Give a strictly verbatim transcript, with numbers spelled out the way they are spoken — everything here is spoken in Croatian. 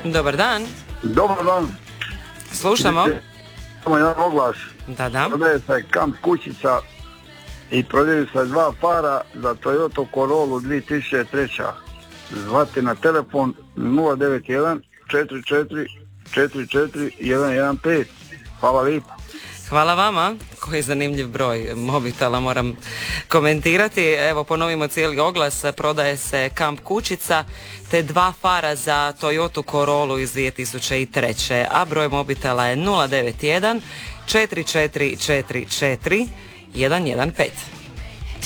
Dobar dan. Dobar dan. Slušamo. Imamo jedan oglas. Da, da. Prodaje se kamp kućica i prodaju se dva para za Toyota Corolla dvije tisuće treće. Zvati na telefon nula devet jedan četiri četiri četiri četiri jedan jedan pet. Hvala lijepo. Hvala vama. Koji zanimljiv broj mobitela moram komentirati. Evo, ponovimo cijeli oglas. Prodaje se kamp kućica te dva fara za Toyota Corolla iz dvije tisuće treće. A broj mobitela je nula devet jedan četiri četiri četiri četiri jedan jedan pet.